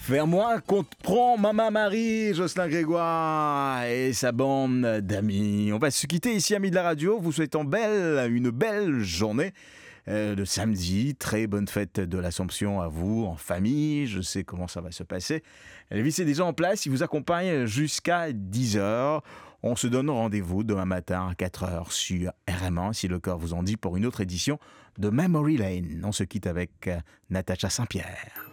Vers moi, compte prend Maman Marie, Jocelyn Grégoire et sa bande d'amis. On va se quitter ici, amis de la radio, vous souhaitant une belle journée. Le samedi, très bonne fête de l'Assomption à vous, en famille, je sais comment ça va se passer. Elvis est déjà en place, il vous accompagne jusqu'à 10h. On se donne rendez-vous demain matin à 4h sur RMA, si le cœur vous en dit, pour une autre édition de Memory Lane. On se quitte avec Natacha Saint-Pierre.